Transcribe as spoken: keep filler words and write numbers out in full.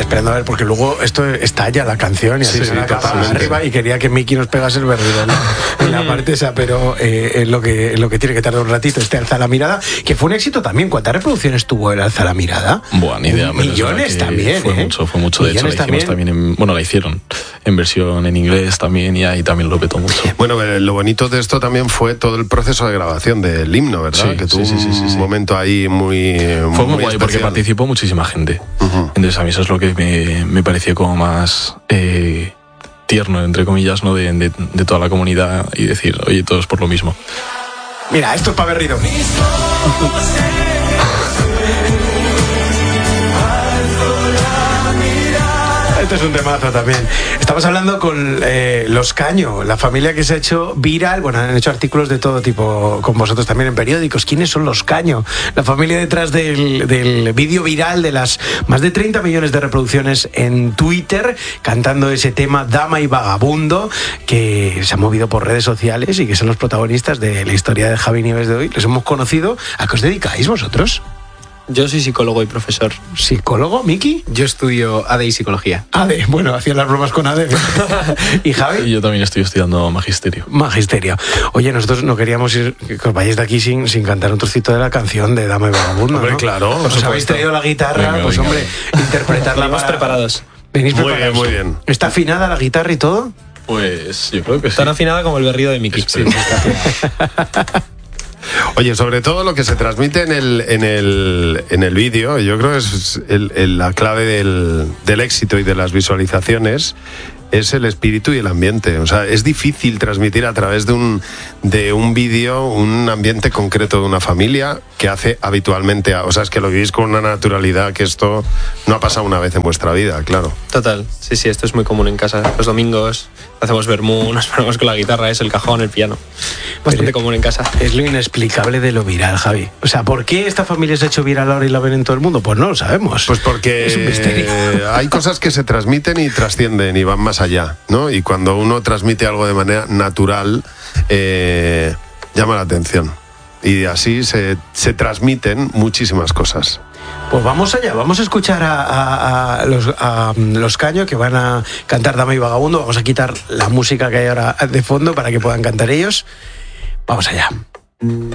esperando a ver, porque luego esto estalla la canción y así sí, se sí, acaba totalmente. arriba y quería que Miki nos pegase el berrido, ¿no? En la parte esa, pero eh, es lo que, es lo que tiene que tardar un ratito este Alza la Mirada, que fue un éxito también. ¿Cuántas reproducciones tuvo el Alza la Mirada? Buah, ni idea. pero Millones es verdad que también, Fue ¿eh? mucho, fue mucho. De hecho, la Millones hicimos también, en, bueno, la hicieron en versión en inglés también y ahí también lo petó mucho. Bueno, eh, lo bonito de esto también fue todo el proceso de grabación del himno, ¿verdad? Sí, que tuvo sí, sí, sí, sí, un sí. momento ahí muy Fue muy, guay porque especial. participó muchísima gente. Uh-huh. Entonces a mí eso es lo que me, me pareció como más eh, tierno, entre comillas, ¿no? De, de, de toda la comunidad y decir, oye, todos por lo mismo. Mira, esto es para berrido. Este es un temazo también. Estamos hablando con eh, Los Caño, la familia que se ha hecho viral. Bueno, han hecho artículos de todo tipo con vosotros también en periódicos. ¿Quiénes son Los Caño? La familia detrás del, del vídeo viral de las más de treinta millones de reproducciones en Twitter, cantando ese tema Dama y Vagabundo, que se ha movido por redes sociales y que son los protagonistas de la historia de Javi Nieves de hoy. Les hemos conocido. ¿A qué os dedicáis vosotros? Yo soy psicólogo y profesor. ¿Psicólogo, Miki? Yo estudio A D y Psicología. Ade, bueno, hacía las bromas con Ade. ¿Y Javi? Y yo también estoy estudiando magisterio. Magisterio. Oye, nosotros no queríamos ir, que os vayáis de aquí sin, sin cantar un trocito de la canción de Dama y Vagabundo, Hombre, ¿no? claro, por Os habéis supuesto. traído la guitarra, Venga, pues venga. hombre, interpretarla. Venimos para- preparados. Venís Muy preparados. bien, muy bien. ¿Está afinada la guitarra y todo? Pues yo creo que sí. Tan afinada como el berrido de Miki. Espero. Oye, sobre todo lo que se transmite en el, en el, en el vídeo, yo creo que es el- el- la clave del, del éxito y de las visualizaciones, es el espíritu y el ambiente. O sea, es difícil transmitir a través de un, de un vídeo un ambiente concreto de una familia que hace habitualmente. O sea, es que lo vivís con una naturalidad que esto no ha pasado una vez en vuestra vida, claro. Total, sí, sí, esto es muy común en casa. Los domingos hacemos vermú, nos ponemos con la guitarra, es el cajón, el piano. Bastante Pero- común en casa. Es lo inexplicable de lo viral, Javi. O sea, ¿por qué esta familia se ha hecho viral ahora y la ven en todo el mundo? Pues no lo sabemos. Pues porque Es un misterio. hay cosas que se transmiten y trascienden y van más allá, ¿no? Y cuando uno transmite algo de manera natural, eh, llama la atención. Y así se, se transmiten muchísimas cosas. Pues vamos allá, vamos a escuchar a, a- a los, a Los Caño, que van a cantar Dama y Vagabundo. Vamos a quitar la música que hay ahora de fondo para que puedan cantar ellos. Vamos allá.